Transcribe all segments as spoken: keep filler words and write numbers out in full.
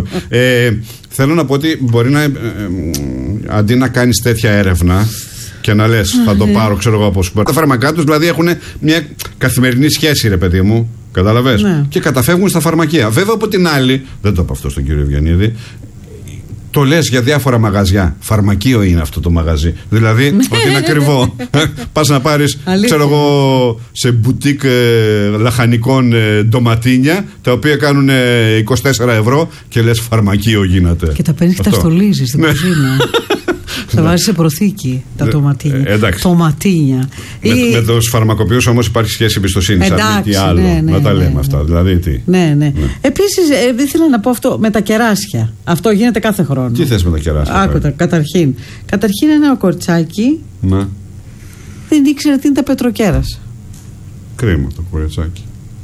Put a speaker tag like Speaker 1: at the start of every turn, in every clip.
Speaker 1: Ε, θέλω να πω ότι μπορεί να. Ε, ε, αντί να κάνεις τέτοια έρευνα και να λες, θα το πάρω, ξέρω εγώ από σούπερ. Τα φάρμακά τους δηλαδή έχουν μια καθημερινή σχέση, ρε παιδί μου. Κατάλαβες. Ναι. Και καταφεύγουν στα φαρμακεία. Βέβαια από την άλλη, δεν το είπα αυτό στον κύριο Ευγενίδη, το λες για διάφορα μαγαζιά. Φαρμακείο είναι αυτό το μαγαζί. Δηλαδή ότι είναι ακριβό. Πας να πάρεις, ξέρω εγώ, σε μπουτίκ ε, λαχανικών ε, ντοματίνια, τα οποία κάνουν ε, είκοσι τέσσερα ευρώ και λες φαρμακείο γίνεται. Και
Speaker 2: τα παίρνεις και τα στολίζεις στην κουζίνα. Θα βάζεις σε προθήκη τα τοματίνια. Ε, τοματίνια.
Speaker 1: Με, ή... με τους φαρμακοποιούς όμως υπάρχει σχέση εμπιστοσύνης. Αν τι άλλο. Ναι, ναι, να τα λέμε ναι, αυτά. Ναι. Δηλαδή τι.
Speaker 2: Ναι, ναι. ναι. Επίσης, ε, ήθελα να πω αυτό με τα κεράσια. Αυτό γίνεται κάθε χρόνο.
Speaker 1: Τι θες με τα κεράσια.
Speaker 2: Άκουτα, καταρχήν. Καταρχήν ένα κοριτσάκι
Speaker 1: ναι.
Speaker 2: δεν ήξερε τι είναι τα πετροκέρασα.
Speaker 1: Κρίμα το κοριτσάκι.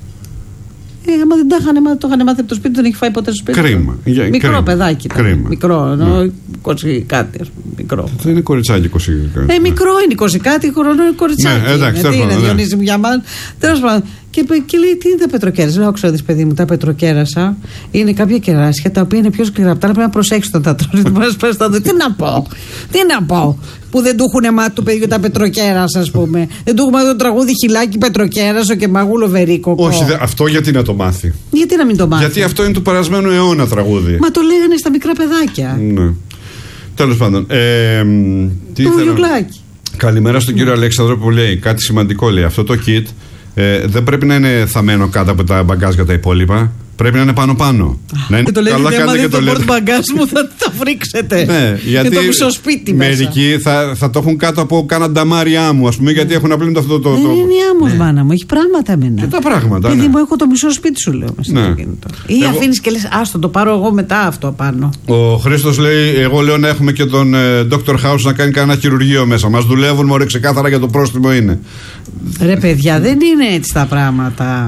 Speaker 2: Ε, άμα δεν τα είχαν, το είχαν μάθει από το σπίτι, δεν έχει φάει ποτέ στο σπίτι.
Speaker 1: Κρίμα.
Speaker 2: Για, μικρό κρίμα. Παιδάκι.
Speaker 1: Κρίμα.
Speaker 2: Μικρό, ενώ ναι. είκοσι κάτι, ας πούμε. Μικρό.
Speaker 1: Δεν είναι κοριτσάκι είκοσι κάτι.
Speaker 2: Ε, μικρό είναι είκοσι κάτι, χρονό είναι κοριτσάκι.
Speaker 1: Ναι, εντάξει,
Speaker 2: τι είναι,
Speaker 1: ναι.
Speaker 2: Διονύση μου για μάλλον. Τέλος πάντων. Και, και λέει, τι είναι τα πετροκέρασα. Λέω, ξέρεις, παιδί μου, τα πετροκέρασα είναι κάποια κεράσια τα οποία είναι πιο σκληρά. Τα πρέπει να προσέξει όταν τα τρώσει. Τι να πω, τι να πω. Που δεν του έχουν μάθει του παιδιού τα πετροκέρασα, ας πούμε. Δεν του έχουν μάθει το τραγούδι Χιλάκι Πετροκέρασο και Μαγούλο Βερίκοκο.
Speaker 1: Όχι, δε, αυτό γιατί να το μάθει.
Speaker 2: Γιατί να μην το μάθει.
Speaker 1: Γιατί αυτό είναι του περασμένου αιώνα τραγούδι.
Speaker 2: Μα το λέγανε στα μικρά παιδάκια.
Speaker 1: Ναι. Τέλος πάντων. Ε, τι
Speaker 2: το γιουκλάκι.
Speaker 1: Καλημέρα στον κύριο Αλέξανδρο που λέει κάτι σημαντικό. Λέει αυτό το kit ε, δεν πρέπει να είναι θαμμένο κάτω από τα μπαγκάζια τα υπόλοιπα. Πρέπει να είναι πάνω-πάνω. Να είναι
Speaker 2: το λέτε, καλά κάνετε και το λέτε. Το μπαγκάζ μου θα τα φρίξετε.
Speaker 1: Ναι, γιατί
Speaker 2: είναι το μισό σπίτι μέσα.
Speaker 1: Μερικοί θα, θα το έχουν κάτω από κάνα νταμάρι άμμου, ας πούμε, γιατί ναι. έχουν απλύνει αυτό το.
Speaker 2: Δεν
Speaker 1: το...
Speaker 2: είναι άμμος, ναι. μάνα μου, έχει πράγματα εμένα.
Speaker 1: Και τα πράγματα.
Speaker 2: Παιδί
Speaker 1: ναι.
Speaker 2: μου, έχω το μισό σπίτι σου, λέω. Ναι. Ή εγώ... αφήνεις και λες, άστο, το πάρω εγώ μετά αυτό απάνω.
Speaker 1: Ο Χρήστος λέει, εγώ λέω να έχουμε και τον ε, Doctor House να κάνει κανένα χειρουργείο μέσα. Μας δουλεύουν, μωρέ, ξεκάθαρα για το πρόστιμο είναι.
Speaker 2: Ρε παιδιά, δεν είναι έτσι τα πράγματα.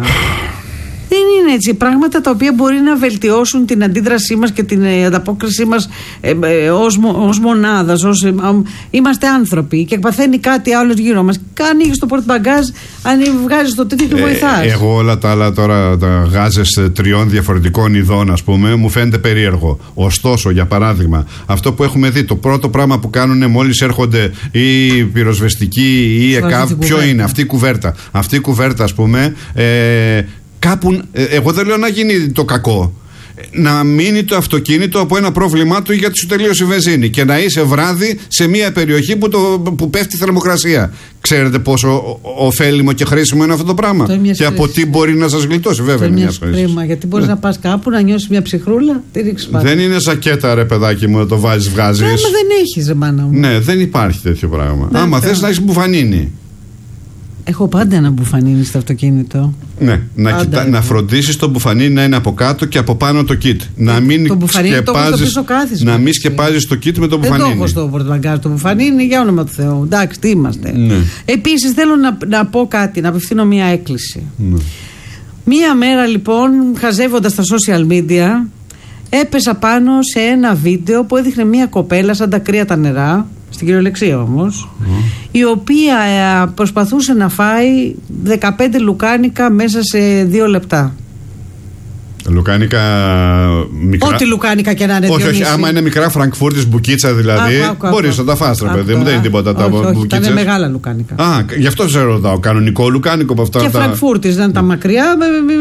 Speaker 2: Δεν είναι έτσι. Πράγματα τα οποία μπορεί να βελτιώσουν την αντίδρασή μας και την ε, ανταπόκρισή μας ε, ε, ως, ως μονάδας. Ως, ε, ε, είμαστε άνθρωποι και παθαίνει κάτι άλλο γύρω μας. Ανοίγεις το πορτμπαγκάζ, αν βγάζεις το τέτοιο και βοηθάς.
Speaker 1: Ε, εγώ όλα τα άλλα τώρα, τα γάζες τριών διαφορετικών ειδών, ας πούμε, μου φαίνεται περίεργο. Ωστόσο, για παράδειγμα, αυτό που έχουμε δει, το πρώτο πράγμα που κάνουν μόλις έρχονται οι πυροσβεστικοί ή η ΕΚΑΒ, ποιο είναι αυτή η κουβέρτα. Αυτή η κουβέρτα, ας πούμε. Ε, Κάπου, εγώ δεν λέω να γίνει το κακό. Να μείνει το αυτοκίνητο από ένα πρόβλημά του γιατί σου τελείωσε η βενζίνη και να είσαι βράδυ σε μια περιοχή που, το, που πέφτει η θερμοκρασία. Ξέρετε πόσο ωφέλιμο και χρήσιμο είναι αυτό το πράγμα. Το και από τι μπορεί να σας γλιτώσει, βέβαια.
Speaker 2: Είναι κρίμα, γιατί μπορείς ναι. να πας κάπου να νιώσεις μια ψυχρούλα.
Speaker 1: Δεν είναι σακέτα, ρε παιδάκι μου, να το βάζεις, βγάζεις.
Speaker 2: Άμα δεν έχεις, ρε μάνα μου.
Speaker 1: Ναι, δεν υπάρχει τέτοιο πράγμα. Ναι, άμα θες να έχεις μπουφανίνη.
Speaker 2: Έχω πάντα ένα μπουφανίνι στο αυτοκίνητο.
Speaker 1: Ναι, να, κοιτά, να φροντίσεις το μπουφανίνι να είναι από κάτω και από πάνω το kit. Να μην σκεπάζεις να μην σκεπάζεις το kit με το μπουφανίνι.
Speaker 2: Δεν το έχω στο πορτμπαγκάζ το μπουφανίνι, για όνομα του Θεού. Εντάξει, τι είμαστε.
Speaker 1: Ναι.
Speaker 2: Επίσης θέλω να, να πω κάτι, να απευθύνω μία έκκληση. Ναι. Μία μέρα λοιπόν, χαζεύοντας τα social media, έπεσα πάνω σε ένα βίντεο που έδειχνε μία κοπέλα σαν τα κρύα τα νερά. Στην κυριολεξία όμως, mm. η οποία ε, προσπαθούσε να φάει δεκαπέντε λουκάνικα μέσα σε δύο λεπτά.
Speaker 1: Λουκάνικα μικρά.
Speaker 2: Ό,τι λουκάνικα και να είναι.
Speaker 1: Όχι, όχι, άμα είναι μικρά Φραγκφούρτης μπουκίτσα δηλαδή, μπορείς να τα φας, ρε παιδί μου. Δεν είναι τίποτα τα μπουκίτσες.
Speaker 2: Ήταν μεγάλα λουκάνικα.
Speaker 1: Α, γι' αυτό σε ρωτάω. Κανονικό λουκάνικο από αυτά.
Speaker 2: Και τα... Φραγκφούρτης, δεν είναι τα μακριά.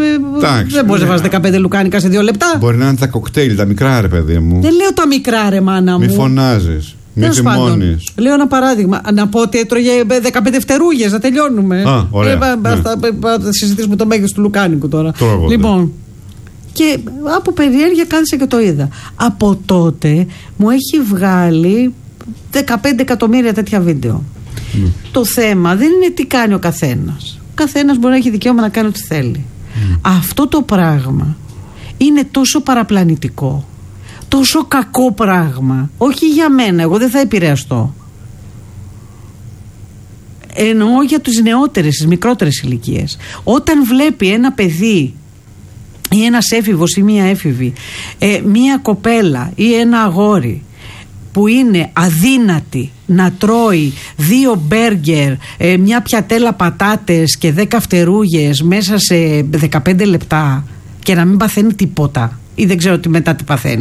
Speaker 2: Δεν μπορείς να φας δεκαπέντε λουκάνικα σε δύο λεπτά.
Speaker 1: Μπορεί να είναι τα κοκτέιλ, τα μικρά, ρε παιδί μου.
Speaker 2: Δεν λέω τα μικρά, ρε μάνα μου.
Speaker 1: Μη φωνάζεις. Μη θυμώνεις.
Speaker 2: Λέω ένα παράδειγμα. Να πω ότι έτρωγε δεκαπέντε φτερούγες, να τελειώνουμε.
Speaker 1: Α, ωραία. Ε, ναι.
Speaker 2: Θα συζητήσουμε το μέγεθος του λουκάνικου τώρα.
Speaker 1: Τρόγω,
Speaker 2: λοιπόν. Και από περιέργεια κάθισα και το είδα. Από τότε μου έχει βγάλει δεκαπέντε εκατομμύρια τέτοια βίντεο. Mm. Το θέμα δεν είναι τι κάνει ο καθένας. Ο καθένας μπορεί να έχει δικαίωμα να κάνει ό,τι θέλει. Mm. Αυτό το πράγμα είναι τόσο παραπλανητικό, τόσο κακό πράγμα. Όχι για μένα, εγώ δεν θα επηρεαστώ. Εννοώ για τους νεότερες, τις μικρότερες ηλικίες. Όταν βλέπει ένα παιδί ή ένας έφηβος ή μία έφηβη, ε, μία κοπέλα ή ένα αγόρι που είναι αδύνατη να τρώει δύο μπέργκερ, ε, μια πιατέλα πατάτες και δέκα φτερούγες μέσα σε δεκαπέντε λεπτά και να μην παθαίνει τίποτα ή δεν ξέρω τι μετά τι παθαίνει.